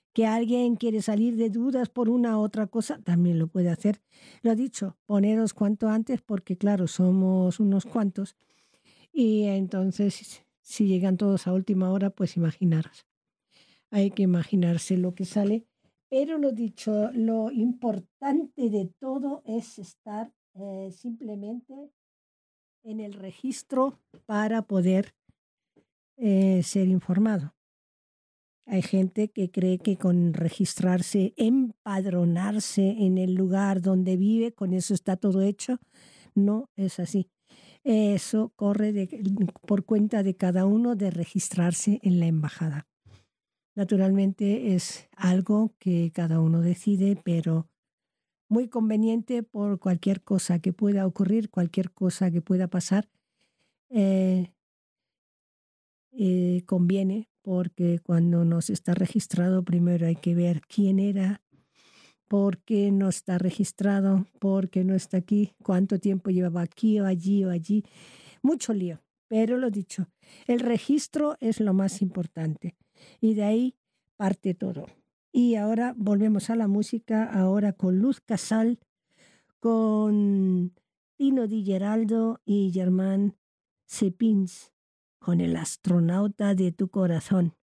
Que alguien quiere salir de dudas por una u otra cosa, también lo puede hacer. Lo dicho, poneros cuanto antes porque claro, somos unos cuantos y entonces si llegan todos a última hora, pues imaginaros. Hay que imaginarse lo que sale. Pero lo dicho, lo importante de todo es estar simplemente en el registro para poder ser informado. Hay gente que cree que con registrarse, empadronarse en el lugar donde vive, con eso está todo hecho. No es así. Eso corre por cuenta de cada uno de registrarse en la embajada. Naturalmente es algo que cada uno decide, pero muy conveniente por cualquier cosa que pueda ocurrir, cualquier cosa que pueda pasar. eh, Conviene porque cuando no se está registrado, primero hay que ver quién era, por qué no está registrado, por qué no está aquí, cuánto tiempo llevaba aquí o allí o allí. Mucho lío, pero lo dicho, el registro es lo más importante y de ahí parte todo. Y ahora volvemos a la música, ahora con Luz Casal, con Tino Di Geraldo y Germán Cepins, con el astronauta de tu corazón.